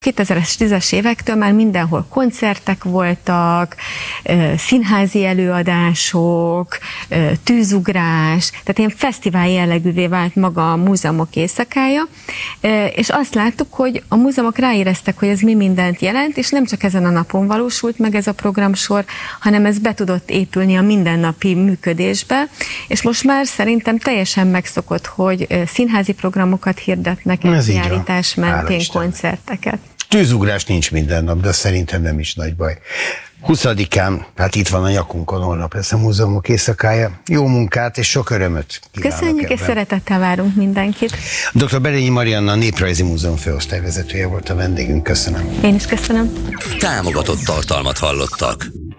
2010-es évektől már mindenhol koncertek voltak, színházi előadások, tűzugrás, tehát ilyen fesztivál jellegűvé vált maga a múzeumok éjszakája, és azt láttuk, hogy a múzeumok ráéreztek, hogy ez mi mindent jelent, és nem csak ezen a napon valósult meg ez a programsor, hanem ez be tudott épülni a mindennapi működésbe, és most már szerintem teljesen megszokott, hogy színházi programokat hirdetnek, kiállítás mentén koncerteket. Tűzugrás nincs minden nap, de szerintem nem is nagy baj. 20-án, hát itt van a nyakunkon, holnap lesz a múzeumok éjszakája. Jó munkát és sok örömöt kívánok. Köszönjük, ebben. És szeretettel várunk mindenkit. Dr. Berényi Marianna, a Néprajzi Múzeum főosztályvezetője volt a vendégünk. Köszönöm. Én is köszönöm. Támogatott tartalmat hallottak.